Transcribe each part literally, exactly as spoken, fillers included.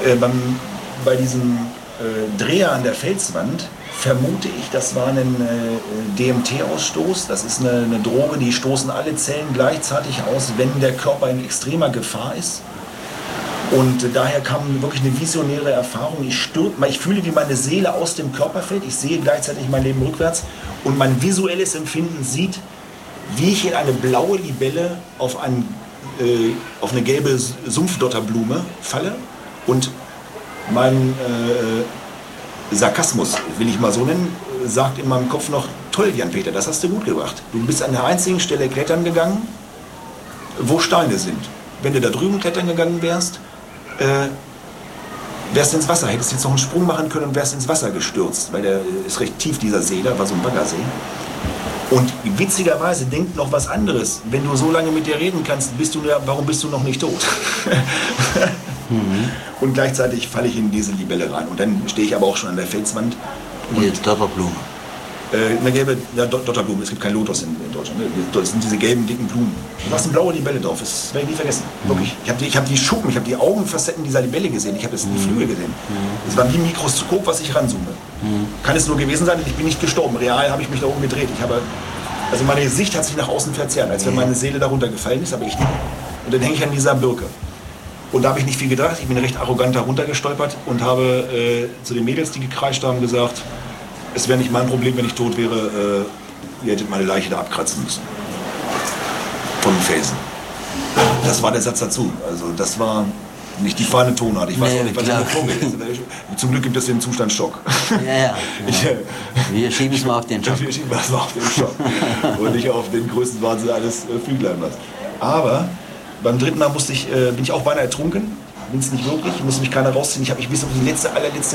Äh, beim, bei diesem äh, Dreher an der Felswand vermute ich, das war ein äh, D M T-Ausstoß. Das ist eine, eine Droge, die stoßen alle Zellen gleichzeitig aus, wenn der Körper in extremer Gefahr ist. Und äh, daher kam wirklich eine visionäre Erfahrung. Ich, stür, ich fühle, wie meine Seele aus dem Körper fällt. Ich sehe gleichzeitig mein Leben rückwärts. Und mein visuelles Empfinden sieht, wie ich in eine blaue Libelle auf, ein, äh, auf eine gelbe Sumpfdotterblume falle. Und mein äh, Sarkasmus, will ich mal so nennen, sagt in meinem Kopf noch: Toll, Jan-Peter, das hast du gut gemacht. Du bist an der einzigen Stelle klettern gegangen, wo Steine sind. Wenn du da drüben klettern gegangen wärst, äh, wärst du ins Wasser, hättest jetzt noch einen Sprung machen können und wärst ins Wasser gestürzt, weil der ist recht tief, dieser See, da war so ein Baggersee. Und witzigerweise denkt noch was anderes. Wenn du so lange mit dir reden kannst, bist du, warum bist du noch nicht tot? Mhm. Und gleichzeitig falle ich in diese Libelle rein. Und dann stehe ich aber auch schon an der Felswand. Hier ist Dotterblume. Äh, eine gelbe ja, Dotterblume, es gibt kein Lotus in, in Deutschland. Ne? Das sind diese gelben, dicken Blumen. Du hast eine blaue Libelle drauf, das werde ich nie vergessen. Mhm. Wirklich. Ich habe die, ich hab die Schuppen, ich habe die Augenfacetten dieser Libelle gesehen, ich habe die mhm. Flügel gesehen. Es mhm. war wie ein Mikroskop, was ich ranzoome. Mhm. Kann es nur gewesen sein, ich bin nicht gestorben. Real habe ich mich da oben gedreht. Ich habe, also meine Sicht hat sich nach außen verzerrt, als wenn meine Seele darunter gefallen ist, aber ich nicht. Und dann hänge ich an dieser Birke. Und da habe ich nicht viel gedacht, ich bin recht arrogant darunter gestolpert und habe äh, zu den Mädels, die gekreischt haben, gesagt, es wäre nicht mein Problem, wenn ich tot wäre, äh, ihr hättet meine Leiche da abkratzen müssen. Von dem Felsen. Das war der Satz dazu. Also das war nicht die feine Tonart. Ich weiß nee, auch nicht, was ich vorgelesen habe. Zum Glück gibt es den Zustand Schock. Ja, ja. Ich, äh, wir schieben es mal auf den Schock. Wir schieben es mal auf den Schock. Und nicht auf den größten Wahnsinn eines äh, Flügleiners. Aber beim dritten Mal musste ich, äh, bin ich auch beinahe ertrunken. Bin es nicht wirklich, ich musste mich keiner rausziehen. Ich habe mich bis auf die letzte, allerletzte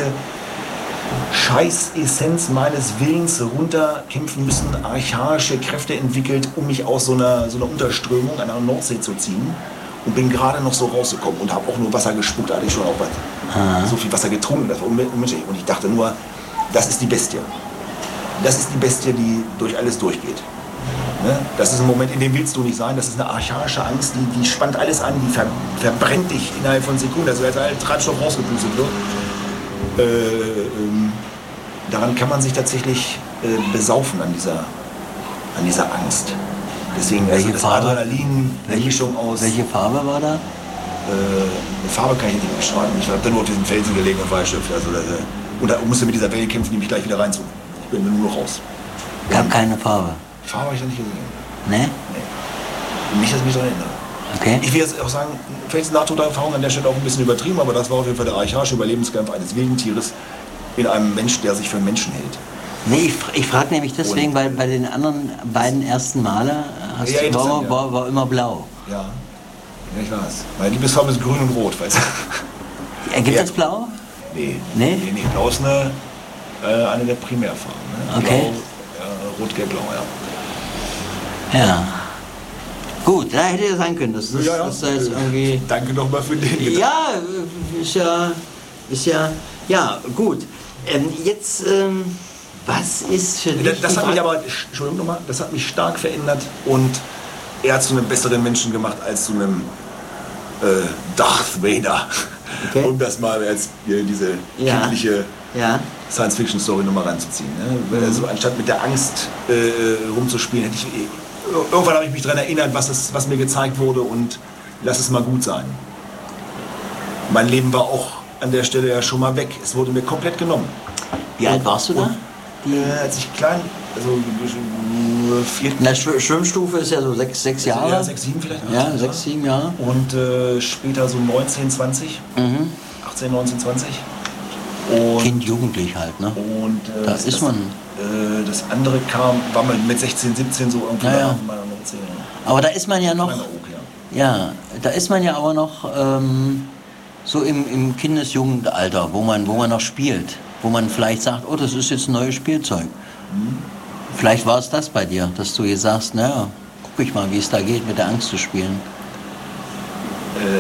Scheißessenz meines Willens runterkämpfen müssen, archaische Kräfte entwickelt, um mich aus so einer, so einer Unterströmung an der Nordsee zu ziehen. Und bin gerade noch so rausgekommen und habe auch nur Wasser gespuckt, da hatte ich schon auch was, so viel Wasser getrunken, das war unmenschlich. Und ich dachte nur, das ist die Bestie. Das ist die Bestie, die durch alles durchgeht. Ne? Das ist ein Moment, in dem willst du nicht sein, das ist eine archaische Angst, die, die spannt alles an, die ver, verbrennt dich innerhalb von Sekunden, also als all Treibstoff rausgepustet wird. Äh, ähm, daran kann man sich tatsächlich äh, besaufen an dieser, an dieser Angst. Deswegen, welche also das Farbe? Adrenalin, eine Mischung aus... Welche Farbe war da? Äh, Farbe kann ich nicht beschreiben. Ich habe da nur auf diesen Felsen gelegen und war erschöpft. Also, äh, und da musste mit dieser Welle kämpfen, die mich gleich wieder reinzog. Ich bin nur noch raus. Gab keine Farbe? Farbe habe ich da nicht gesehen. Ne? Nee. Nicht, dass ich mich daran erinnere. Okay. Ich will jetzt auch sagen, vielleicht ist Nahtoderfahrung an der Stelle auch ein bisschen übertrieben, aber das war auf jeden Fall der archaische Überlebenskampf eines wilden Tieres in einem Mensch, der sich für einen Menschen hält. Nee, ich, ich frage nämlich deswegen, weil bei den anderen beiden ersten Male hast ja, du, war, war, war immer blau. Ja, ja, ich weiß. Meine Lieblingsfarbe ist grün und rot, weißt du? Ergibt ja. das blau? Nee. Nee? Nee, nicht blau ist eine, äh, eine der Primärfarben. Ne? Okay. Blau, äh, rot, gelb, blau, ja. Ja. Gut, da hätte ja sein können, dass das, ja, ja. das da jetzt irgendwie... Danke nochmal für den Gedanken. Ja, ist ja... Ist ja... Ja, gut. Ähm, jetzt... Ähm, was ist für dich... Das, das hat mich aber... Entschuldigung nochmal. Das hat mich stark verändert und eher zu einem besseren Menschen gemacht als zu einem äh, Darth Vader. Okay. Um das mal als äh, diese ja. kindliche ja. Science-Fiction-Story nochmal reinzuziehen. Ne? Mhm. Also anstatt mit der Angst äh, rumzuspielen, hätte ich... Irgendwann habe ich mich daran erinnert, was, es, was mir gezeigt wurde und lass es mal gut sein. Mein Leben war auch an der Stelle ja schon mal weg. Es wurde mir komplett genommen. Wie alt warst du da? Äh, als ich klein, also vier... Na, Schwimmstufe ist ja so sechs, sechs Jahre. Ja, sechs, sieben vielleicht. Ja, sechs, sieben Jahre. Und äh, später so neunzehn, zwanzig. Mhm. achtzehn, neunzehn, zwanzig. Und, Kind, Jugendlich halt, ne? Und äh, da ist das, man... Äh, das andere kam, war mal mit sechzehn, siebzehn so irgendwie. Ja, ja. Mal aber da ist man ja noch... Auch, ja. ja, da ist man ja aber noch ähm, so im, im Kindesjugendalter, wo man, wo man noch spielt. Wo man vielleicht sagt, oh, das ist jetzt ein neues Spielzeug. Mhm. Vielleicht war es das bei dir, dass du jetzt sagst, naja, guck ich mal, wie es da geht, mit der Angst zu spielen. Äh,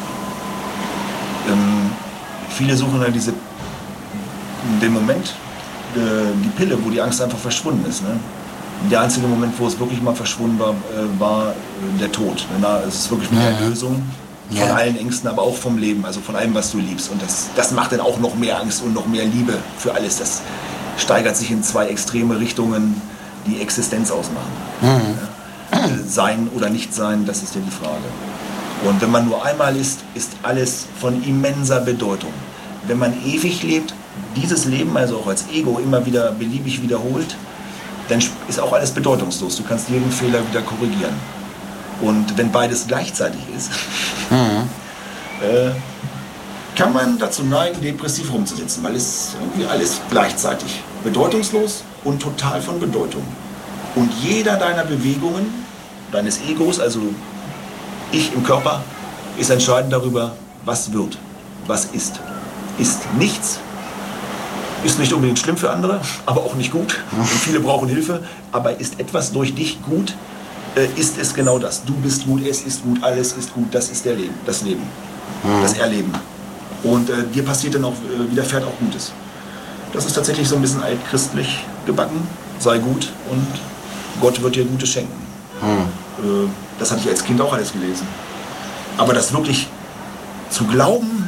ähm, viele suchen ja diese, den Moment, äh, die Pille, wo die Angst einfach verschwunden ist. Ne? Der einzige Moment, wo es wirklich mal verschwunden war, äh, war äh, der Tod. Na, es ist wirklich mit ja. der Erlösung. Von Ja. allen Ängsten, aber auch vom Leben, also von allem, was du liebst. Und das, das macht dann auch noch mehr Angst und noch mehr Liebe für alles. Das steigert sich in zwei extreme Richtungen, die Existenz ausmachen. Ja. Sein oder nicht sein, das ist ja die Frage. Und wenn man nur einmal ist, ist alles von immenser Bedeutung. Wenn man ewig lebt, dieses Leben, also auch als Ego, immer wieder beliebig wiederholt, dann ist auch alles bedeutungslos. Du kannst jeden Fehler wieder korrigieren. Und wenn beides gleichzeitig ist, Mhm. äh, kann man dazu neigen, depressiv rumzusitzen, weil es irgendwie alles gleichzeitig bedeutungslos und total von Bedeutung. Und jeder deiner Bewegungen, deines Egos, also ich im Körper, ist entscheidend darüber, was wird, was ist. Ist nichts, ist nicht unbedingt schlimm für andere, aber auch nicht gut. Und viele brauchen Hilfe, aber ist etwas durch dich gut, äh, ist es genau das. Du bist gut, es ist gut, alles ist gut, das ist der Leben, das Leben, das Erleben. Und äh, dir passiert dann auch, äh, widerfährt auch Gutes. Das ist tatsächlich so ein bisschen altchristlich gebacken, sei gut und Gott wird dir Gutes schenken. Äh, das hatte ich als Kind auch alles gelesen. Aber das wirklich zu glauben,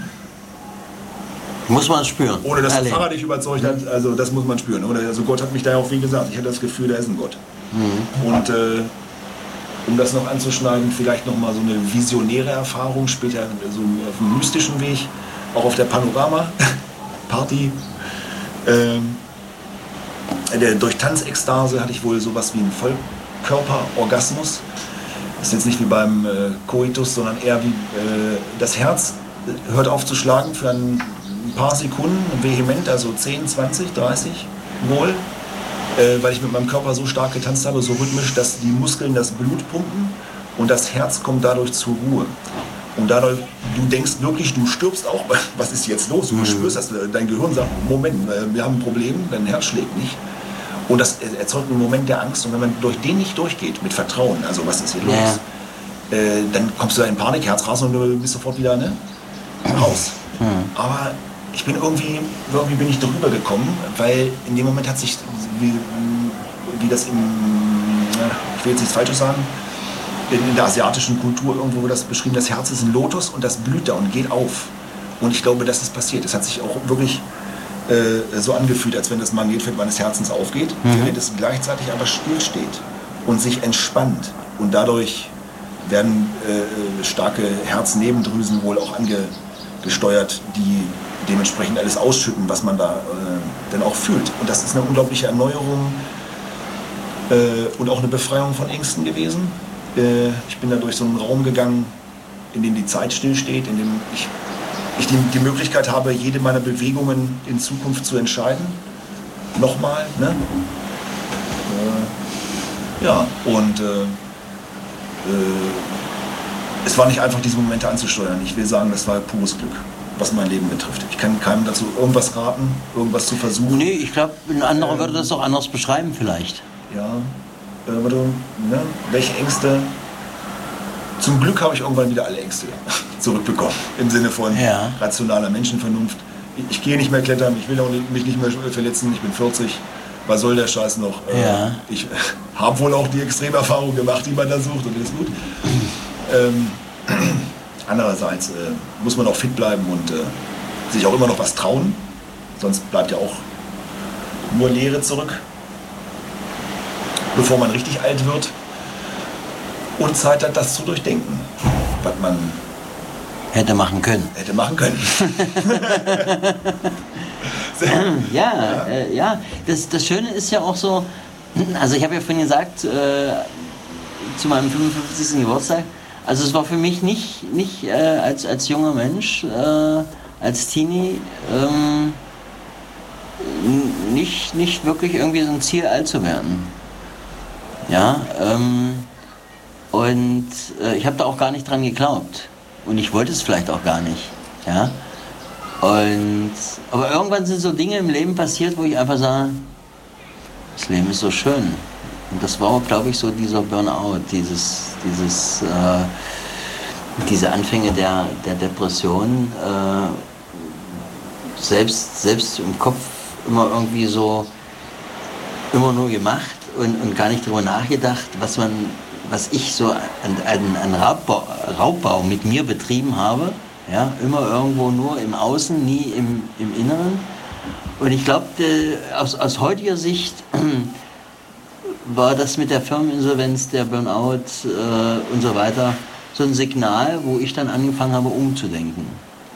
Muss man spüren. ohne dass der Erleben. Pfarrer dich überzeugt hat, also das muss man spüren. Oder? Also Gott hat mich da ja auch viel gesagt. Ich hatte das Gefühl, da ist ein Gott. Und äh, um das noch anzuschneiden, vielleicht noch mal so eine visionäre Erfahrung, später so auf dem mystischen Weg, auch auf der Panorama-Party. Ähm, der, durch Tanzekstase hatte ich wohl sowas wie einen Vollkörperorgasmus. Das ist jetzt nicht wie beim äh, Koitus, sondern eher wie äh, das Herz hört auf zu schlagen für ein paar Sekunden, vehement, also zehn, zwanzig, dreißig wohl, äh, weil ich mit meinem Körper so stark getanzt habe, so rhythmisch, dass die Muskeln das Blut pumpen und das Herz kommt dadurch zur Ruhe. Und dadurch, du denkst wirklich, du stirbst auch, was ist jetzt los? Du spürst, dass dein Gehirn sagt, Moment, wir haben ein Problem, dein Herz schlägt nicht. Und das erzeugt einen Moment der Angst. Und wenn man durch den nicht durchgeht, mit Vertrauen, also was ist hier los, Ja. äh, dann kommst du da in Panik, Herz raus und du bist sofort wieder ne, raus. Aber ich bin irgendwie, irgendwie bin ich drüber gekommen, weil in dem Moment hat sich, wie, wie das im, ich will jetzt nichts Falsches sagen, in, in der asiatischen Kultur irgendwo wird das beschrieben, das Herz ist ein Lotus und das blüht da und geht auf. Und ich glaube, das ist passiert. Es hat sich auch wirklich äh, so angefühlt, als wenn das Magnetfeld meines Herzens aufgeht, mhm. während es gleichzeitig aber stillsteht und sich entspannt. Und dadurch werden äh, starke Herznebendrüsen wohl auch angesteuert, die dementsprechend alles ausschütten, was man da äh, dann auch fühlt. Und das ist eine unglaubliche Erneuerung äh, und auch eine Befreiung von Ängsten gewesen. Äh, ich bin da durch so einen Raum gegangen, in dem die Zeit stillsteht, in dem ich, ich die, die Möglichkeit habe, jede meiner Bewegungen in Zukunft zu entscheiden. Nochmal, ne? Äh, ja, und äh, äh, es war nicht einfach, diese Momente anzusteuern. Ich will sagen, das war pures Glück, was mein Leben betrifft. Ich kann keinem dazu irgendwas raten, irgendwas zu versuchen. Nee, ich glaube, ein anderer Ähm, würde das auch anders beschreiben vielleicht. Ja, äh, warte, ne? Welche Ängste? Zum Glück habe ich irgendwann wieder alle Ängste zurückbekommen. Im Sinne von Ja. rationaler Menschenvernunft. Ich, ich gehe nicht mehr klettern, ich will auch nicht, mich nicht mehr verletzen, ich bin vierzig. Was soll der Scheiß noch? Äh, Ja. Ich habe wohl auch die Extremerfahrung gemacht, die man da sucht und ist gut. Ähm, andererseits äh, muss man auch fit bleiben und äh, sich auch immer noch was trauen. Sonst bleibt ja auch nur Leere zurück, bevor man richtig alt wird und Zeit hat, das zu durchdenken, was man Hätte machen können. hätte machen können. Ja, äh, ja. Das, das Schöne ist ja auch so, also ich habe ja vorhin gesagt, äh, zu meinem fünfundfünfzigsten Geburtstag, also es war für mich nicht, nicht äh, als, als junger Mensch, äh, als Teenie, ähm, n- nicht, nicht wirklich irgendwie so ein Ziel, alt zu werden. Ja, ähm, und äh, ich habe da auch gar nicht dran geglaubt. Und ich wollte es vielleicht auch gar nicht. Ja. Und, aber irgendwann sind so Dinge im Leben passiert, wo ich einfach sage, das Leben ist so schön. Und das war auch, glaube ich, so dieser Burnout, dieses, dieses, äh, diese Anfänge der, der Depression, äh, selbst, selbst im Kopf immer irgendwie so, immer nur gemacht und, und gar nicht darüber nachgedacht, was man was ich so an, an, an Raubbau, Raubbau mit mir betrieben habe, ja, immer irgendwo nur im Außen, nie im, im Inneren. Und ich glaube, aus, aus heutiger Sicht war das mit der Firmeninsolvenz, der Burnout äh, und so weiter so ein Signal, wo ich dann angefangen habe, umzudenken.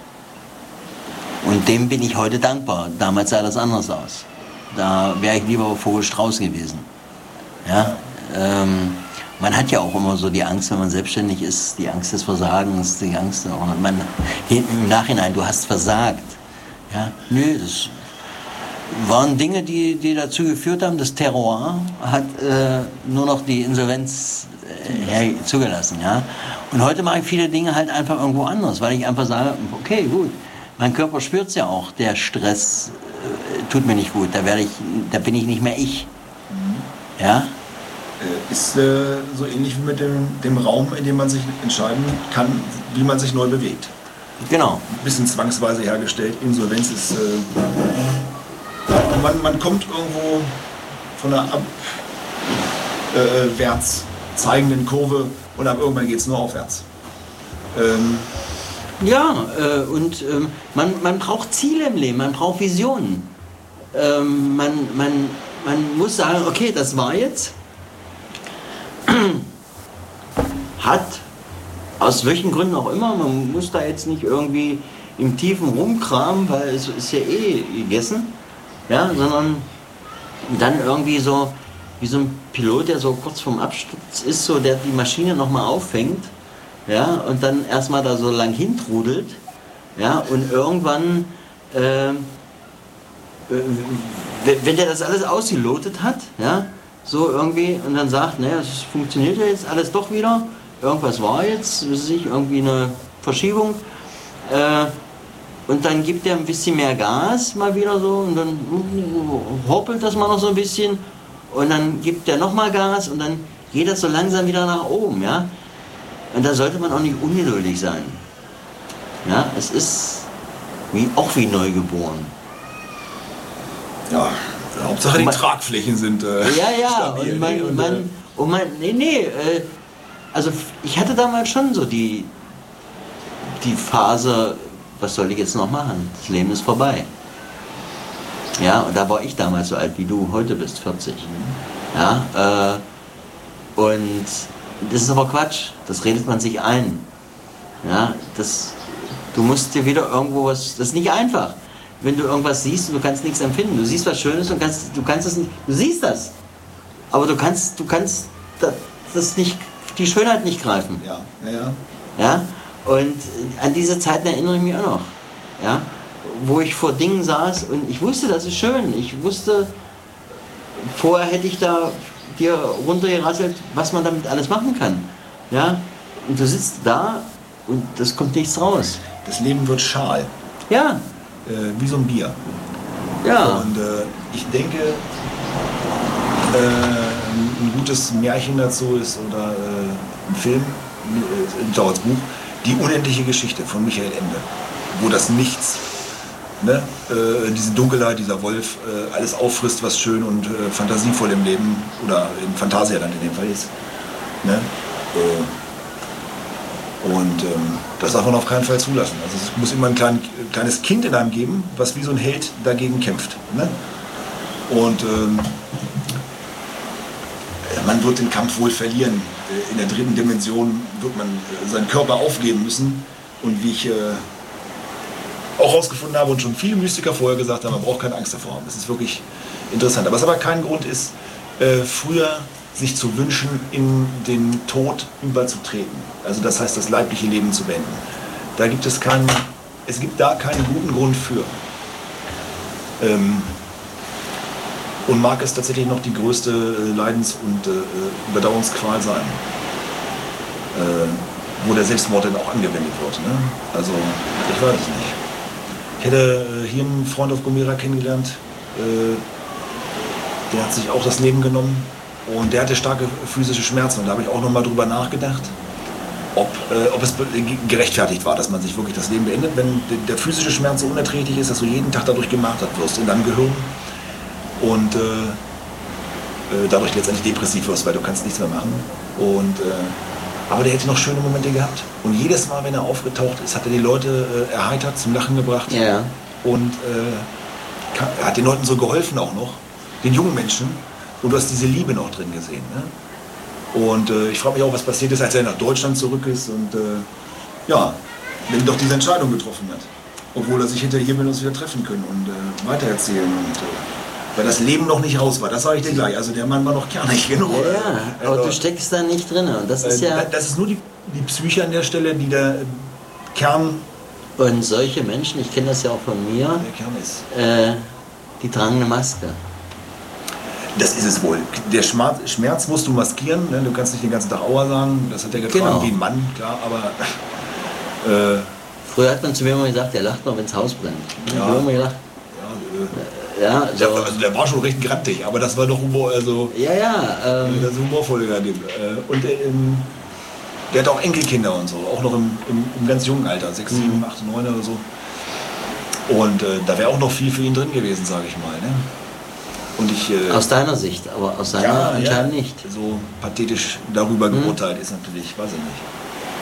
Und dem bin ich heute dankbar. Damals sah das anders aus. Da wäre ich lieber Vogel Strauß gewesen. Ja? Ähm, man hat ja auch immer so die Angst, wenn man selbstständig ist, die Angst des Versagens, die Angst, man, im Nachhinein, du hast versagt. Ja? Nö, das waren Dinge, die, die dazu geführt haben, das Terroir hat äh, nur noch die Insolvenz äh, zugelassen. Ja? Und heute mache ich viele Dinge halt einfach irgendwo anders, weil ich einfach sage, okay, gut, mein Körper spürt es ja auch, der Stress äh, tut mir nicht gut, da, werde ich, da bin ich nicht mehr ich. Mhm. Ja? Ist äh, so ähnlich wie mit dem, dem Raum, in dem man sich entscheiden kann, wie man sich neu bewegt. Genau. Ein bisschen zwangsweise hergestellt. Insolvenz ist... Äh, man, man kommt irgendwo von einer abwärts äh, zeigenden Kurve und ab irgendwann geht es nur aufwärts. Ähm, ja, äh, und ähm, man, man braucht Ziele im Leben, man braucht Visionen. Ähm, man, man, man muss sagen, okay, das war jetzt... hat, aus welchen Gründen auch immer, man muss da jetzt nicht irgendwie im Tiefen rumkramen, weil es ist ja eh gegessen, ja, sondern dann irgendwie so, wie so ein Pilot, der so kurz vorm Absturz ist, so der die Maschine nochmal auffängt, ja, und dann erstmal da so lang hintrudelt, ja, und irgendwann, äh, wenn der das alles ausgelotet hat, ja, so irgendwie, und dann sagt, naja, es funktioniert ja jetzt alles doch wieder, irgendwas war jetzt, weiß ich, irgendwie eine Verschiebung, äh, und dann gibt er ein bisschen mehr Gas mal wieder so, und dann hoppelt das mal noch so ein bisschen, und dann gibt er nochmal Gas, und dann geht das so langsam wieder nach oben, ja, und da sollte man auch nicht ungeduldig sein, ja, es ist wie, auch wie neugeboren. Ja. Hauptsache die man, Tragflächen sind äh, ja, ja, stabil. Und man, und, man, und man, nee, nee, äh, also ich hatte damals schon so die, die Phase, was soll ich jetzt noch machen? Das Leben ist vorbei. Ja, und da war ich damals so alt wie du heute bist, vierzig. Ja, äh, und das ist aber Quatsch, das redet man sich ein. Ja, das, du musst dir wieder irgendwo was, das ist nicht einfach. Wenn du irgendwas siehst und du kannst nichts empfinden. Du siehst was Schönes und kannst, du kannst es nicht, du siehst das, aber du kannst, du kannst das nicht, die Schönheit nicht greifen. Ja, ja, ja. Ja? Und an diese Zeiten erinnere ich mich auch noch. Ja? Wo ich vor Dingen saß und ich wusste, das ist schön. Ich wusste, vorher hätte ich da dir runtergerasselt, was man damit alles machen kann. Ja? Und du sitzt da und das kommt nichts raus. Das Leben wird schal. Ja. Wie so ein Bier. Ja. Und äh, ich denke, äh, ein gutes Märchen dazu ist, oder äh, ein Film, äh, ein Buch, Die unendliche Geschichte von Michael Ende, wo das Nichts, ne, äh, diese Dunkelheit, dieser Wolf, äh, alles auffrisst, was schön und äh, fantasievoll im Leben, oder in Fantasia dann in dem Fall ist. Ne? Äh, Und ähm, das darf man auf keinen Fall zulassen. Also es muss immer ein klein, kleines Kind in einem geben, was wie so ein Held dagegen kämpft. Ne? Und ähm, man wird den Kampf wohl verlieren. In der dritten Dimension wird man seinen Körper aufgeben müssen. Und wie ich äh, auch herausgefunden habe und schon viele Mystiker vorher gesagt haben, man braucht keine Angst davor haben. Das ist wirklich interessant. Aber was aber kein Grund ist, äh, früher sich zu wünschen, in den Tod überzutreten. Also das heißt, das leibliche Leben zu beenden. Da gibt es keinen, es gibt da keinen guten Grund für. Ähm, und mag es tatsächlich noch die größte Leidens- und äh, Überdauerungsqual sein, äh, wo der Selbstmord dann auch angewendet wird. Ne? Also ich weiß es nicht. Ich hätte äh, hier einen Freund auf Gomera kennengelernt, äh, der hat sich auch das Leben genommen. Und der hatte starke physische Schmerzen. Und da habe ich auch noch mal drüber nachgedacht, ob, äh, ob es gerechtfertigt war, dass man sich wirklich das Leben beendet. Wenn der physische Schmerz so unerträglich ist, dass du jeden Tag dadurch gemartert wirst in deinem Gehirn. Und äh, äh, dadurch letztendlich depressiv wirst, weil du kannst nichts mehr machen. Und, äh, aber der hätte noch schöne Momente gehabt. Und jedes Mal, wenn er aufgetaucht ist, hat er die Leute äh, erheitert, zum Lachen gebracht. Ja. Und äh, kann, er hat den Leuten so geholfen auch noch, den jungen Menschen. Und du hast diese Liebe noch drin gesehen. Ne? Und äh, ich frage mich auch, was passiert ist, als er nach Deutschland zurück ist und äh, ja, wenn doch diese Entscheidung getroffen hat. Obwohl er sich hinterher hier mit uns wieder treffen können und äh, weitererzählen. Und, äh, weil das Leben noch nicht raus war, das sage ich dir gleich. Also der Mann war noch kernig genug. Ja, ja, aber also, du steckst da nicht drin. Und das ist äh, ja. Das ist nur die, die Psyche an der Stelle, die der Kern. Und solche Menschen, ich kenne das ja auch von mir, der Kern ist. Äh, die tragen eine Maske. Das ist es wohl. Der Schmerz, Schmerz musst du maskieren. Ne? Du kannst nicht den ganzen Tag Aua sagen. Das hat er getragen genau. wie ein Mann, klar. Aber äh, früher hat man zu mir immer gesagt, der lacht noch, wenn das Haus brennt. Ja. Ich habe immer gedacht, ja, äh, ja, so. der, also der war schon recht grantig, aber das war doch Humor, also ja, ja, ähm, das humorvolle daneben. Und ähm, der hat auch Enkelkinder und so, auch noch im, im, im ganz jungen Alter, sechs, sieben, acht, neun oder so. Und äh, da wäre auch noch viel für ihn drin gewesen, sage ich mal. Ne? Und ich, äh, aus deiner Sicht, aber aus seiner ja, anscheinend ja, nicht. So pathetisch darüber mhm. geurteilt ist natürlich, weiß ich nicht.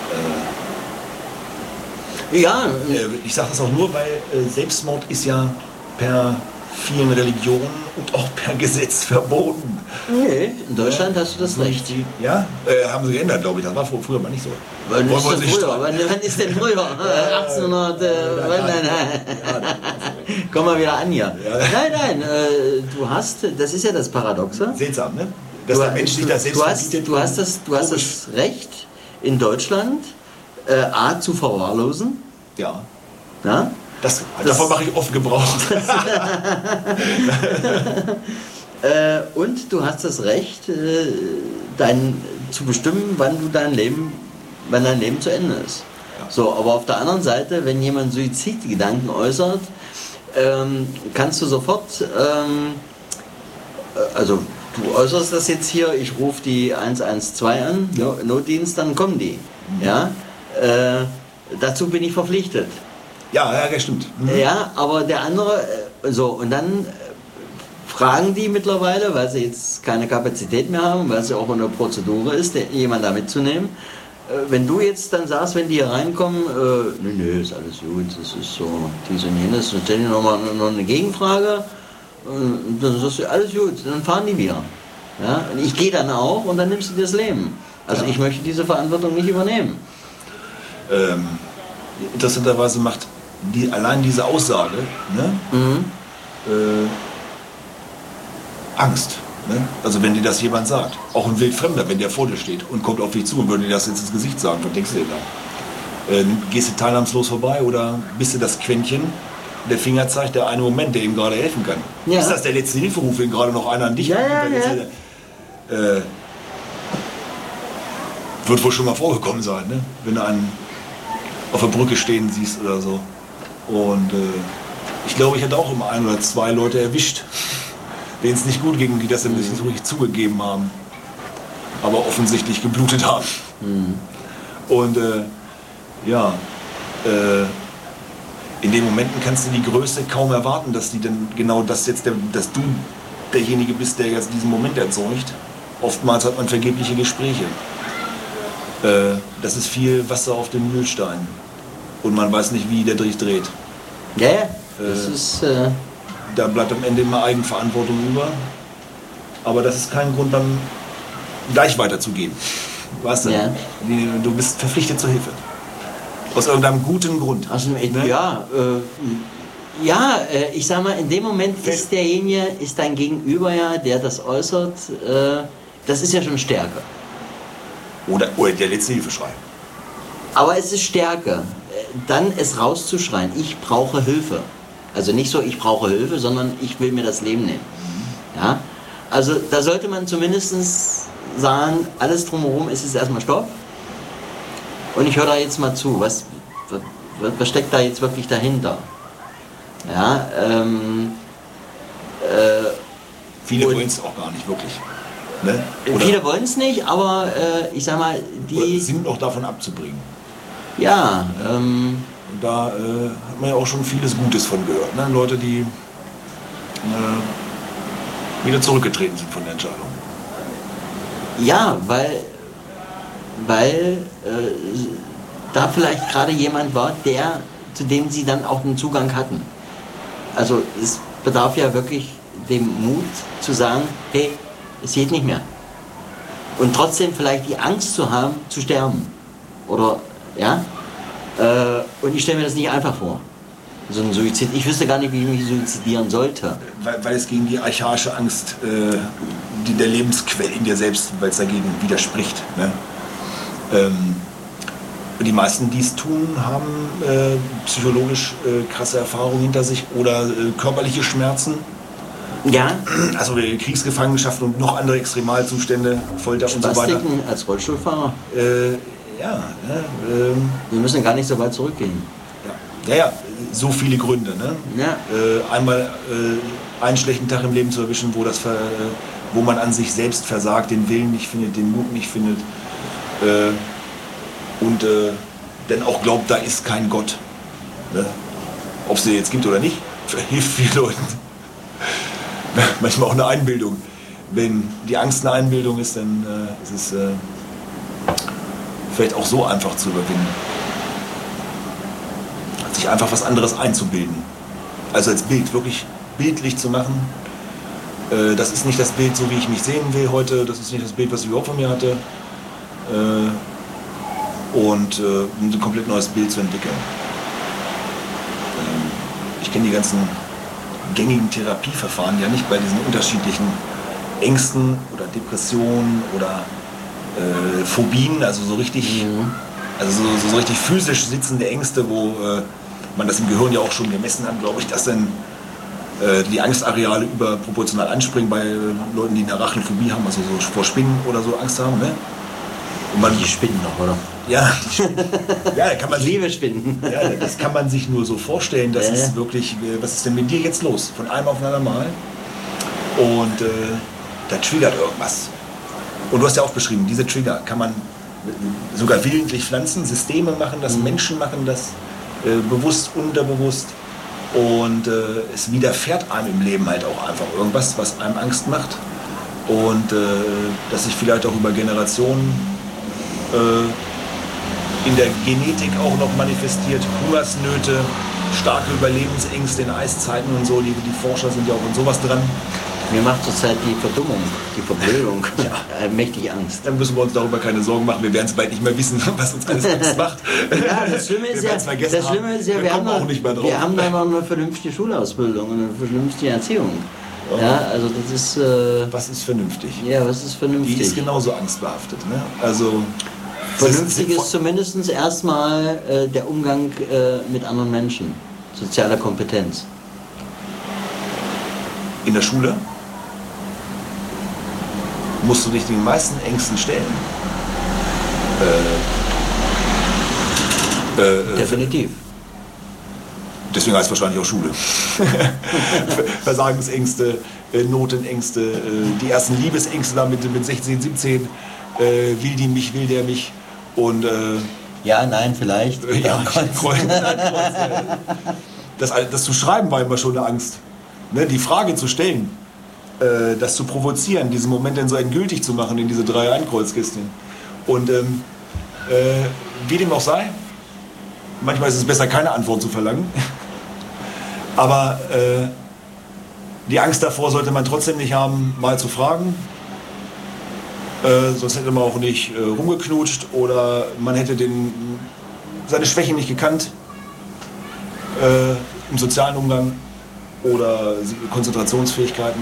Äh, ja. Äh, ich sage das auch nur, weil äh, Selbstmord ist ja per vielen Religionen und auch per Gesetz verboten. Nee, in Deutschland ja. hast du das so, Recht. Ja, äh, haben sie geändert, glaube ich. Das war früher mal nicht so. Wann ist, denn früher? Wann, wann ist denn früher? achtzehnhundert. Äh, nein, nein, nein. Ja, komm mal wieder an hier. Ja. Nein, nein, äh, du hast, das ist ja das Paradoxe. Seltsam, ne? Dass du, der Mensch sich das selbst du hast, du hast das, du hast das Recht in Deutschland äh, A zu verwahrlosen. Ja. Ja? Das, das, davon mache ich oft Gebrauch. äh, und du hast das Recht, äh, dein, zu bestimmen, wann du dein Leben, wann dein Leben zu Ende ist. Ja. So, aber auf der anderen Seite, wenn jemand Suizidgedanken äußert, ähm, kannst du sofort, ähm, also du äußerst das jetzt hier, ich rufe die eins eins zwei an, ja. Notdienst, dann kommen die. Mhm. Ja? Äh, dazu bin ich verpflichtet. Ja, ja, das stimmt. Mhm. Ja, aber der andere, so, und dann fragen die mittlerweile, weil sie jetzt keine Kapazität mehr haben, weil es ja auch eine Prozedur ist, jemanden da mitzunehmen. Wenn du jetzt dann sagst, wenn die hier reinkommen, äh, nö, nö, ist alles gut, das ist so, dies und jenes, dann stellen die nochmal noch eine Gegenfrage, und dann sagst du, alles gut, dann fahren die wieder. Ja? Und ich gehe dann auch und dann nimmst du dir das Leben. Also ja. ich möchte diese Verantwortung nicht übernehmen. Ähm, interessanterweise macht die, allein diese Aussage, ne, mhm. äh, Angst. Ne? Also wenn dir das jemand sagt, auch ein Wildfremder, wenn der vor dir steht und kommt auf dich zu und würde dir das jetzt ins Gesicht sagen, was denkst du dir da? Äh, gehst du teilnahmslos vorbei oder bist du das Quäntchen, der Finger zeigt der eine Moment, der ihm gerade helfen kann? Ja. Ist das der letzte Hilferuf, wenn gerade noch einer an dich ja, ja, ja. Äh, wird wohl schon mal vorgekommen sein, ne? Wenn du einen auf der Brücke stehen siehst oder so. Und äh, ich glaube, ich hatte auch immer ein oder zwei Leute erwischt, denen es nicht gut ging, die das dann nicht so richtig zugegeben haben, aber offensichtlich geblutet haben. Mhm. Und äh, ja, äh, in den Momenten kannst du die Größe kaum erwarten, dass die dann genau das jetzt, der, dass du derjenige bist, der jetzt diesen Moment erzeugt. Oftmals hat man vergebliche Gespräche. Äh, das ist viel Wasser auf dem Mühlstein und man weiß nicht, wie der sich dreht. Ja, yeah, das äh, ist... Äh Da bleibt am Ende immer Eigenverantwortung über. Aber das ist kein Grund, dann gleich weiterzugehen. Weißt du? Ja. Du bist verpflichtet zur Hilfe. Aus irgendeinem guten Grund. Also, ne? Ja, äh, ja äh, ich sag mal, in dem Moment Fällt. ist derjenige, ist dein Gegenüber ja, der das äußert, äh, das ist ja schon Stärke. Oder, oder der letzte Hilfeschrei. Aber es ist Stärke, dann es rauszuschreien, ich brauche Hilfe. Also nicht so, ich brauche Hilfe, sondern ich will mir das Leben nehmen. Ja? Also da sollte man zumindest sagen, alles drumherum ist jetzt erstmal Stopp. Und ich höre da jetzt mal zu, was, was, was steckt da jetzt wirklich dahinter? Ja, ähm, äh, Viele wollen es auch gar nicht wirklich. Ne? Viele wollen es nicht, aber äh, ich sag mal, die... sind auch davon abzubringen. Ja, ähm... Und da äh, hat man ja auch schon vieles Gutes von gehört. Ne? Leute, die äh, wieder zurückgetreten sind von der Entscheidung. Ja, weil, weil äh, da vielleicht gerade jemand war, der, zu dem sie dann auch einen Zugang hatten. Also es bedarf ja wirklich dem Mut zu sagen, hey, es geht nicht mehr. Und trotzdem vielleicht die Angst zu haben, zu sterben. Oder, ja? Äh, und ich stelle mir das nicht einfach vor. So ein Suizid. Ich wüsste gar nicht, wie ich mich suizidieren sollte. Weil, weil es gegen die archaische Angst äh, die der Lebensquelle in dir selbst, weil es dagegen widerspricht. Ne? Ähm, die meisten, die es tun, haben äh, psychologisch äh, krasse Erfahrungen hinter sich oder äh, körperliche Schmerzen. Ja. Also äh, Kriegsgefangenschaft und noch andere Extremalzustände, Folter und so weiter. Als Rollstuhlfahrer? Äh, ja. Ne, ähm, Wir müssen gar nicht so weit zurückgehen. Ja, ja, ja, so viele Gründe. Ne? Ja. Äh, einmal äh, einen schlechten Tag im Leben zu erwischen, wo, das, äh, wo man an sich selbst versagt, den Willen nicht findet, den Mut nicht findet. Äh, und äh, dann auch glaubt, da ist kein Gott. Ne? Ob es den jetzt gibt oder nicht, hilft vielen Leuten. Manchmal auch eine Einbildung. Wenn die Angst eine Einbildung ist, dann äh, ist es äh, vielleicht auch so einfach zu überwinden. Sich einfach was anderes einzubilden. Also als Bild, wirklich bildlich zu machen. Äh, das ist nicht das Bild, so wie ich mich sehen will heute. Das ist nicht das Bild, was ich überhaupt von mir hatte. Äh, und äh, ein komplett neues Bild zu entwickeln. Ähm, ich kenne die ganzen gängigen Therapieverfahren ja nicht bei diesen unterschiedlichen Ängsten oder Depressionen oder äh, Phobien, also so richtig, mhm. also so, so richtig physisch sitzende Ängste, wo äh, man das im Gehirn ja auch schon gemessen hat, glaube ich, dass dann äh, die Angstareale überproportional anspringen bei äh, Leuten, die eine Arachnophobie haben, also so vor Spinnen oder so Angst haben. Ne? Und man, die Spinnen noch, oder? Ja, die Spinnen. Ja, kann man ich liebe Spinnen. Ja, das kann man sich nur so vorstellen. Das äh. ist wirklich, was ist denn mit dir jetzt los? Von einem auf den anderen Mal. Und äh, da triggert irgendwas. Und du hast ja auch beschrieben, diese Trigger kann man sogar willentlich pflanzen, Systeme machen das, mhm. Menschen machen das, äh, bewusst, unterbewusst. Und äh, es widerfährt einem im Leben halt auch einfach irgendwas, was einem Angst macht. Und äh, das sich vielleicht auch über Generationen äh, in der Genetik auch noch manifestiert. Hungersnöte, starke Überlebensängste in Eiszeiten und so. Die, die Forscher sind ja auch in sowas dran. Mir macht zurzeit die Verdummung, die Verblödung, ja. mächtig Angst. Dann müssen wir uns darüber keine Sorgen machen. Wir werden es bald nicht mehr wissen, was uns alles Angst macht. Ja, das Schlimme ist ja, das Schlimme ist ja wir, wir, haben noch, wir haben da noch eine vernünftige Schulausbildung und eine vernünftige Erziehung. Oh. Ja, also das ist... Äh, was ist vernünftig? Ja, was ist vernünftig? Die ist genauso angstbehaftet. Ne? Also, vernünftig ist, ist zumindest erstmal äh, der Umgang äh, mit anderen Menschen, sozialer Kompetenz. In der Schule musst du dich den meisten Ängsten stellen. Äh, äh, Definitiv. Deswegen heißt es wahrscheinlich auch Schule. Versagensängste, äh, Notenängste, äh, die ersten Liebesängste da mit, mit sechzehn, siebzehn. Äh, will die mich, will der mich? Und, äh, ja, nein, vielleicht. Äh, ja, Kreuz, das, das zu schreiben war immer schon eine Angst. Ne, die Frage zu stellen, äh, das zu provozieren, diesen Moment dann so endgültig zu machen in diese drei Einkreuzkisten. Und ähm, äh, wie dem auch sei, manchmal ist es besser, keine Antwort zu verlangen. Aber äh, die Angst davor sollte man trotzdem nicht haben, mal zu fragen. Äh, sonst hätte man auch nicht äh, rumgeknutscht oder man hätte den, seine Schwächen nicht gekannt äh, im sozialen Umgang oder Konzentrationsfähigkeiten.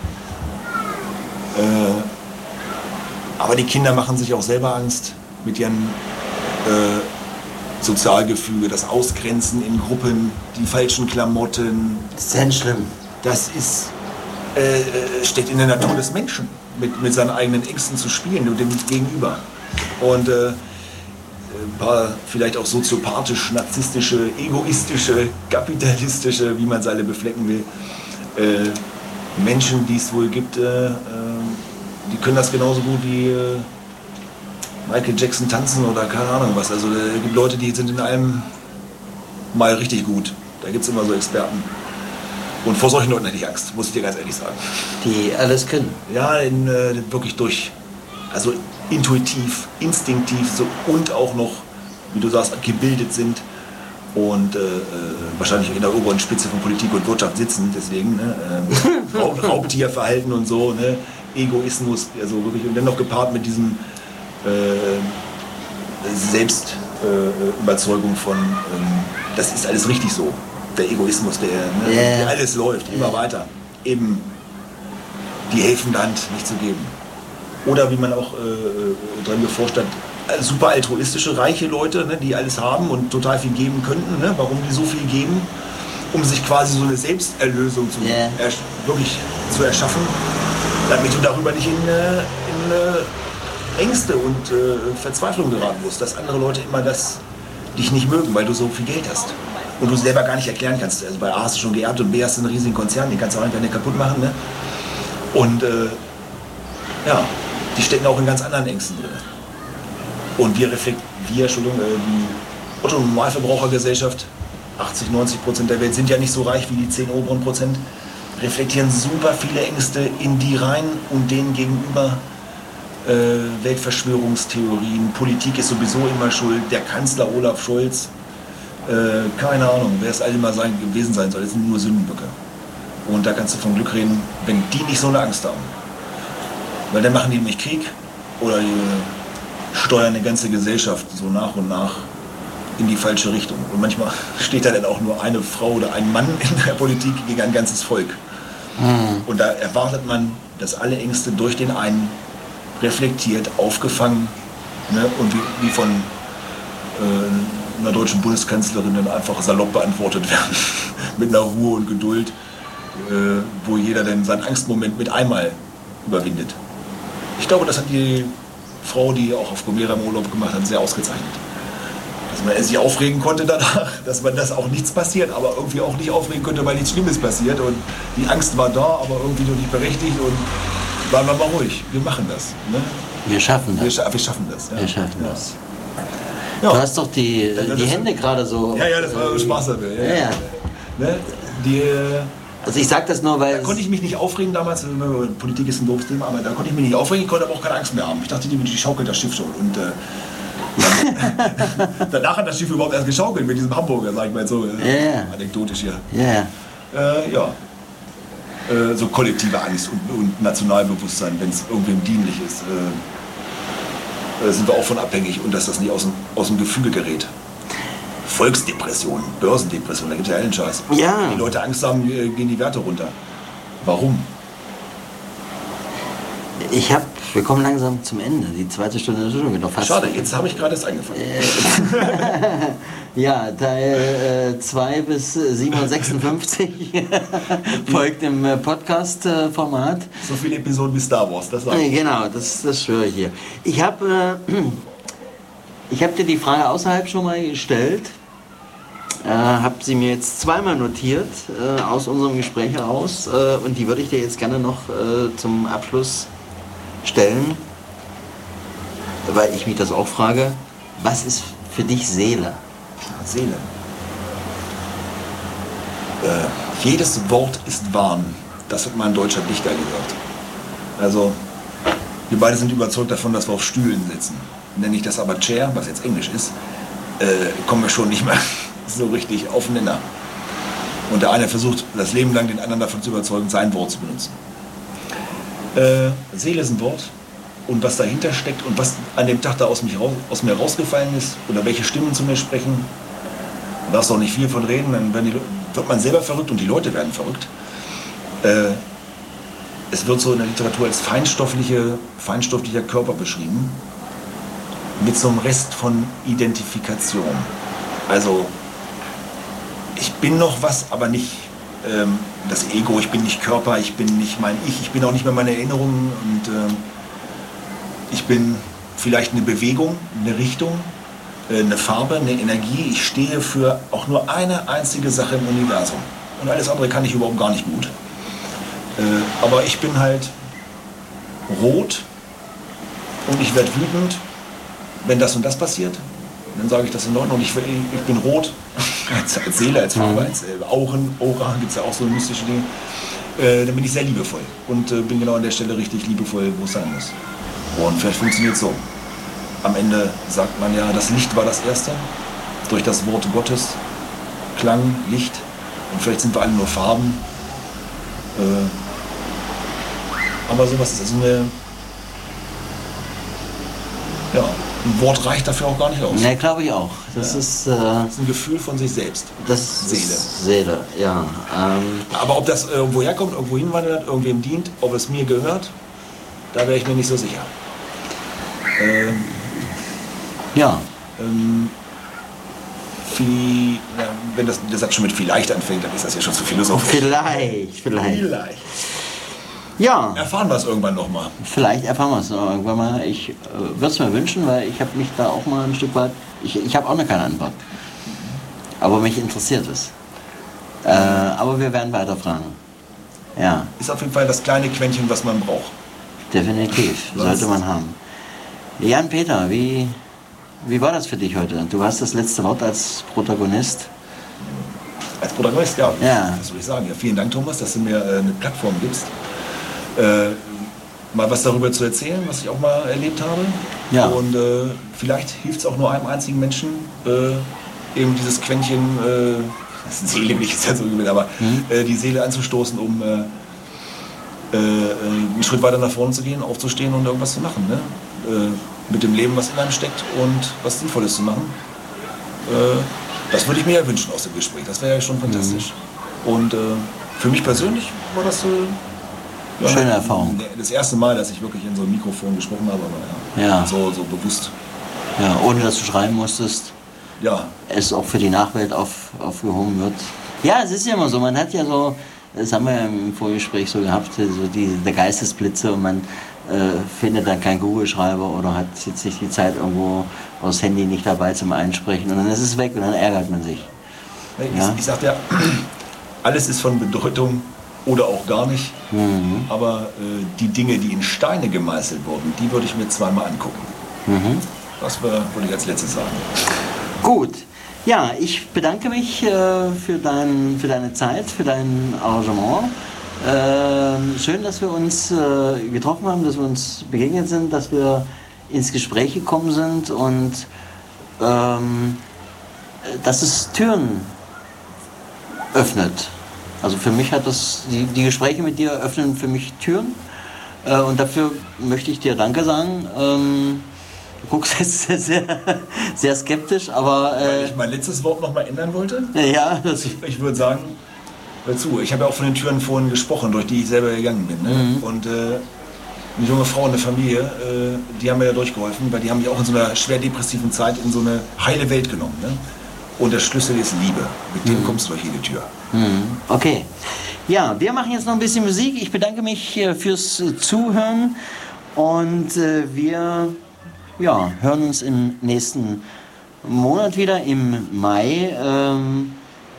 Äh, aber die Kinder machen sich auch selber Angst mit ihren äh, Sozialgefüge, das Ausgrenzen in Gruppen, die falschen Klamotten. Das ist sehr schlimm. Das ist, äh, steckt in der Natur des Menschen, mit, mit seinen eigenen Ängsten zu spielen und dem Gegenüber. Und äh, ein paar vielleicht auch soziopathisch, narzisstische, egoistische, kapitalistische, wie man es alle beflecken will, äh, Menschen, die es wohl gibt, äh, äh, die können das genauso gut wie äh, Michael Jackson tanzen oder keine Ahnung was. Also es gibt Leute, die sind in allem mal richtig gut. Da gibt es immer so Experten. Und vor solchen Leuten hätte ich Angst, muss ich dir ganz ehrlich sagen. Die alles können. Ja, in, äh, wirklich durch, also intuitiv, instinktiv so, und auch noch, wie du sagst, gebildet sind und äh, wahrscheinlich in der oberen Spitze von Politik und Wirtschaft sitzen, deswegen, ne, äh, Raub, Raubtierverhalten und so, ne, Egoismus, also wirklich, und dann noch gepaart mit diesem äh, Selbstüberzeugung äh, von, ähm, das ist alles richtig so. Der Egoismus, der, ne, yeah. der alles läuft, immer yeah. weiter. Eben die helfende Hand nicht zu geben. Oder wie man auch äh, drin geforscht hat, super altruistische, reiche Leute, ne, die alles haben und total viel geben könnten. Ne, warum die so viel geben? Um sich quasi so eine Selbsterlösung zu, yeah. er, wirklich zu erschaffen, damit du darüber nicht in, äh, in äh, Ängste und äh, Verzweiflung geraten musst, dass andere Leute immer das dich nicht mögen, weil du so viel Geld hast. Und du selber gar nicht erklären kannst. Also bei A hast du schon geerbt und B hast du einen riesigen Konzern, den kannst du auch einfach nicht kaputt machen. Ne? Und äh, ja, die stecken auch in ganz anderen Ängsten drin. Und wir reflektieren, wir, Entschuldigung, äh, die Otto-Normalverbrauchergesellschaft, achtzig, neunzig Prozent der Welt sind ja nicht so reich wie die zehn oberen Prozent, reflektieren super viele Ängste in die rein und denen gegenüber äh, Weltverschwörungstheorien, Politik ist sowieso immer schuld, der Kanzler Olaf Scholz, Äh, keine Ahnung, wer es alle mal sein, gewesen sein soll, das sind nur Sündenböcke. Und da kannst du von Glück reden, wenn die nicht so eine Angst haben. Weil dann machen die nämlich Krieg oder die steuern eine ganze Gesellschaft so nach und nach in die falsche Richtung. Und manchmal steht da dann auch nur eine Frau oder ein Mann in der Politik gegen ein ganzes Volk. Mhm. Und da erwartet man, dass alle Ängste durch den einen reflektiert, aufgefangen, ne, und wie, wie von äh, einer deutschen Bundeskanzlerin dann einfach salopp beantwortet werden. Mit einer Ruhe und Geduld, äh, wo jeder dann seinen Angstmoment mit einmal überwindet. Ich glaube, das hat die Frau, die auch auf Gomera im Urlaub gemacht hat, sehr ausgezeichnet. Dass man sich aufregen konnte danach, dass man das auch nichts passiert, aber irgendwie auch nicht aufregen konnte, weil nichts Schlimmes passiert. Und die Angst war da, aber irgendwie noch nicht berechtigt. Und bleiben wir mal ruhig, wir machen das. Ne? Wir schaffen das. Wir, scha wir schaffen das. Ja. Wir schaffen ja. das. Ja. Du hast doch die, die Hände gerade so... Ja, ja, das war so Spaß dabei. Ja, ja. ja. Ne? Die, also ich sag das nur, weil... Da konnte ich mich nicht aufregen damals, Politik ist ein doofes Thema, aber da konnte ich mich nicht aufregen, ich konnte aber auch keine Angst mehr haben. Ich dachte, die, die schaukelt das Schiff schon. Und äh, dann, danach hat das Schiff überhaupt erst geschaukelt mit diesem Hamburger, sag ich mal so. Ja. Anekdotisch hier. Ja. Äh, ja. Äh, so kollektive Angst und, und Nationalbewusstsein, wenn es irgendwem dienlich ist. Äh, sind wir auch von abhängig und dass das nicht aus dem, aus dem Gefüge gerät. Volksdepression, Börsendepression, da gibt es ja allen Scheiß. Ja. Wenn die Leute Angst haben, gehen die Werte runter. Warum? Ich hab, wir kommen langsam zum Ende. Die zweite Stunde ist schon wieder fast. Schade, jetzt habe ich gerade erst angefangen. Ja, Teil zwei äh, bis siebenhundertsechsundfünfzig folgt im äh, Podcast-Format. So viele Episoden wie Star Wars, das sage ich. Genau, das, das schwöre ich hier. Ich habe äh, ich hab dir die Frage außerhalb schon mal gestellt. Äh, habe sie mir jetzt zweimal notiert äh, aus unserem Gespräch heraus äh, und die würde ich dir jetzt gerne noch äh, zum Abschluss stellen, weil ich mich das auch frage. Was ist für dich Seele? Seele. Äh, jedes Wort ist Wahn. Das hat mein deutscher Dichter gesagt. Also, wir beide sind überzeugt davon, dass wir auf Stühlen sitzen. Nenne ich das aber Chair, was jetzt Englisch ist, äh, kommen wir schon nicht mehr so richtig auf den Nenner. Und der eine versucht, das Leben lang den anderen davon zu überzeugen, sein Wort zu benutzen. Äh, Seele ist ein Wort. Und was dahinter steckt und was an dem Tag da aus, mich raus, aus mir rausgefallen ist oder welche Stimmen zu mir sprechen, da darfst du auch nicht viel von reden, dann werden die, wird man selber verrückt und die Leute werden verrückt. Äh, es wird so in der Literatur als feinstoffliche, feinstofflicher Körper beschrieben, mit so einem Rest von Identifikation. Also, ich bin noch was, aber nicht ähm, das Ego, ich bin nicht Körper, ich bin nicht mein Ich, ich bin auch nicht mehr meine Erinnerungen und ähm, ich bin vielleicht eine Bewegung, eine Richtung, eine Farbe, eine Energie. Ich stehe für auch nur eine einzige Sache im Universum. Und alles andere kann ich überhaupt gar nicht gut. Aber ich bin halt rot und ich werde wütend, wenn das und das passiert. dann sage ich das in Ordnung. Und ich, ich bin rot, als, als Seele, als Farbe, als äh, Auren, Aura, gibt es ja auch so mystische Dinge. Äh, dann bin ich sehr liebevoll und äh, bin genau an der Stelle richtig liebevoll, wo es sein muss. Und vielleicht funktioniert es so. Am Ende sagt man ja, das Licht war das Erste, durch das Wort Gottes, Klang, Licht. Und vielleicht sind wir alle nur Farben. Äh, aber sowas ist also eine... Ja, ein Wort reicht dafür auch gar nicht aus. Ne, glaube ich auch. Das, ja. ist, äh, das ist ein Gefühl von sich selbst. Das Seele. Ist Seele, ja. Ähm, Aber ob das irgendwo herkommt, irgendwo hinwandert, irgendwem dient, ob es mir gehört, da wäre ich mir nicht so sicher. Ähm, ja. Ähm, viel, ja, wenn das, der Satz schon mit vielleicht anfängt, dann ist das ja schon zu philosophisch. Vielleicht, vielleicht. Vielleicht. Ja. Erfahren wir es irgendwann nochmal. Vielleicht erfahren wir es noch irgendwann mal. Ich äh, würde es mir wünschen, weil ich habe mich da auch mal ein Stück weit... Ich, ich habe auch noch keine Antwort. Aber mich interessiert es. Äh, aber wir werden weiter fragen. Ja. Ist auf jeden Fall das kleine Quäntchen, was man braucht. Definitiv. Sollte man haben. Jan-Peter, wie, wie war das für dich heute? Du hast das letzte Wort als Protagonist. Als Protagonist, ja. Ja. Das würde ich sagen. Ja, vielen Dank, Thomas, dass du mir äh, eine Plattform gibst. Äh, mal was darüber zu erzählen, was ich auch mal erlebt habe. Ja. Und äh, vielleicht hilft es auch nur einem einzigen Menschen, äh, eben dieses Quäntchen, äh, das ist Seele nicht, ist ja so übel, aber mhm. äh, die Seele anzustoßen, um äh, äh, einen Schritt weiter nach vorne zu gehen, aufzustehen und irgendwas zu machen. Ne? Äh, mit dem Leben, was in einem steckt und was Sinnvolles zu machen. Äh, das würde ich mir ja wünschen aus dem Gespräch. Das wäre ja schon fantastisch. Mhm. Und äh, für mich persönlich war das so... Ja, schöne Erfahrung. Das erste Mal, dass ich wirklich in so ein Mikrofon gesprochen habe, aber ja, ja. So, so bewusst. Ja, ohne dass du schreiben musstest. Ja. Es auch für die Nachwelt auf, aufgehoben wird. Ja, es ist ja immer so, man hat ja so, das haben wir ja im Vorgespräch so gehabt, so die, der Geistesblitze und man äh, findet dann keinen Google-Schreiber oder hat jetzt nicht die Zeit irgendwo aus Handy nicht dabei zum Einsprechen und dann ist es weg und dann ärgert man sich. Ich, ja? ich sagte ja, alles ist von Bedeutung oder auch gar nicht, mhm. aber äh, die Dinge, die in Steine gemeißelt wurden, die würde ich mir zweimal angucken. Mhm. Das würde ich als letztes sagen. Gut. Ja, ich bedanke mich äh, für, dein, für deine Zeit, für dein Engagement. Äh, schön, dass wir uns äh, getroffen haben, dass wir uns begegnet sind, dass wir ins Gespräch gekommen sind und ähm, dass es Türen öffnet. Also für mich hat das, die, die Gespräche mit dir öffnen für mich Türen äh, und dafür möchte ich dir Danke sagen. Ähm, Du guckst jetzt sehr, sehr skeptisch, aber... Äh, Weil ich mein letztes Wort noch mal ändern wollte? Ja, das... Ich, ich würde sagen, hör zu, ich habe ja auch von den Türen vorhin gesprochen, durch die ich selber gegangen bin. Ne? Mhm. Und äh, eine junge Frau und eine Familie, äh, die haben mir ja durchgeholfen, weil die haben mich auch in so einer schwer depressiven Zeit in so eine heile Welt genommen. Ne? Und der Schlüssel ist Liebe. Mit dem mhm. kommst du durch jede Tür. Mhm. Okay. Ja, wir machen jetzt noch ein bisschen Musik. Ich bedanke mich äh, fürs äh, Zuhören und äh, wir... Ja, hören uns im nächsten Monat wieder, im Mai. Ähm,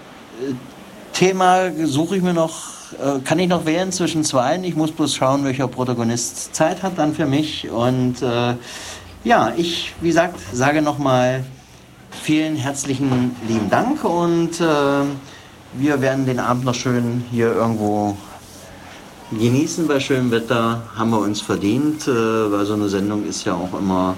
Thema suche ich mir noch, äh, kann ich noch wählen zwischen zweien. Ich muss bloß schauen, welcher Protagonist Zeit hat dann für mich. Und äh, ja, ich, wie gesagt, sage nochmal vielen herzlichen lieben Dank und äh, wir werden den Abend noch schön hier irgendwo genießen bei schönem Wetter, haben wir uns verdient, äh, weil so eine Sendung ist ja auch immer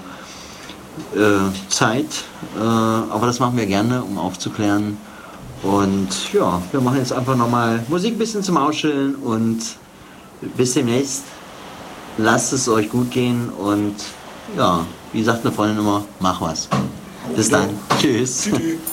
äh, Zeit, äh, aber das machen wir gerne, um aufzuklären. Und ja, wir machen jetzt einfach nochmal Musik ein bisschen zum Ausschillen und bis demnächst. Lasst es euch gut gehen und ja, wie sagt eine Freundin immer, mach was. Bis dann. Tschüss. Tschüss.